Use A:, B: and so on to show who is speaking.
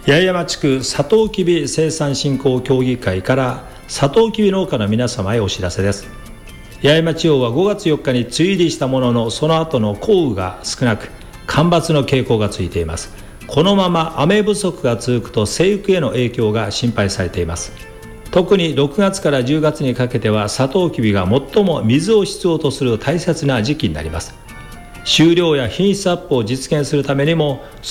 A: 八重山地区サトウキビ生産振興協議会からサトウキビ農家の皆様へお知らせです。八重山地方は5月4日に梅雨入りしたものの、その後の降雨が少なく干ばつの傾向が続いています。このまま雨不足が続くと生育への影響が心配されています。特に6月から10月にかけてはサトウキビが最も水を必要とする大切な時期になります。収量や品質アップを実現するためにも